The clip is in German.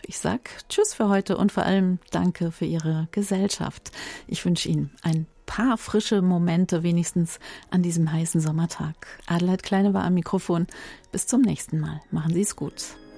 Ich sag Tschüss für heute und vor allem danke für Ihre Gesellschaft. Ich wünsche Ihnen ein paar frische Momente wenigstens an diesem heißen Sommertag. Adelheid Kleine war am Mikrofon. Bis zum nächsten Mal. Machen Sie es gut.